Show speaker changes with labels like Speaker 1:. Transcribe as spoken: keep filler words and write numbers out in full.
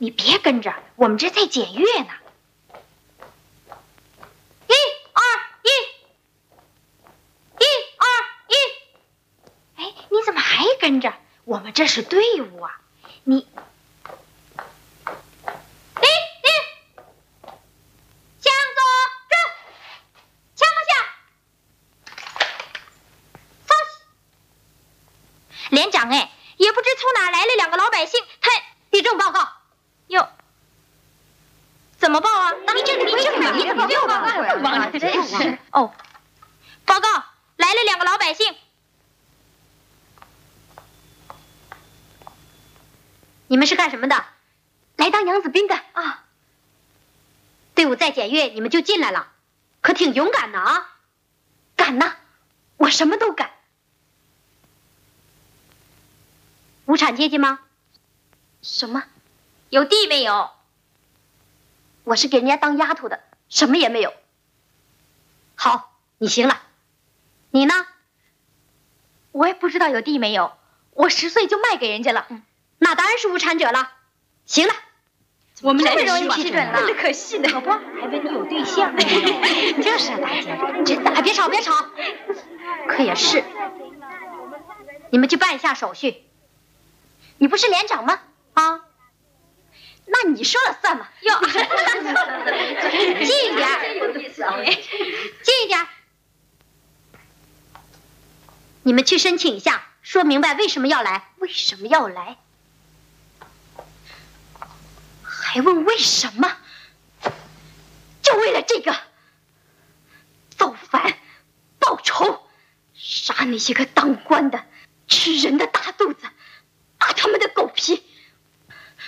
Speaker 1: 你别跟着，我们这在检阅呢。一二一，一二一。哎，你怎么还跟着？我们这是队伍啊！你。 连长哎，也不知从哪来了两个老百姓，他地震报告，哟，怎么报啊？你这个地震啊，你报告报告，真是哦，报告来了两个老百姓，你们是干什么的？来当杨子兵的啊。队伍在检阅，你们就进来了，可挺勇敢的啊！敢呐，我什么都敢。 无产阶级吗？什么？有地没有？我是给人家当丫头的，什么也没有。好，你行了。你呢？我也不知道有地没有，我十岁就卖给人家了。嗯，那当然是无产者了。行了，我们这么容易批准了，这可惜的，可不，还问你有对象呢。就是啊，大姐，真的，哎，别吵别吵。可也是，你们去办一下手续。 你不是连长吗？啊，那你说了算嘛。哟，近一点，近一点。你们去申请一下，说明白为什么要来，为什么要来？还问为什么？就为了这个，造反、报仇，杀那些个当官的、吃人的大肚子。